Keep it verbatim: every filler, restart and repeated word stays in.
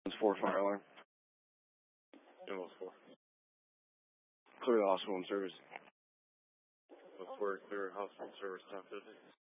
It's four fire alarm. Ambulance four. Clear the hospital and service. Ambulance four, clear hospital service, ten fifty.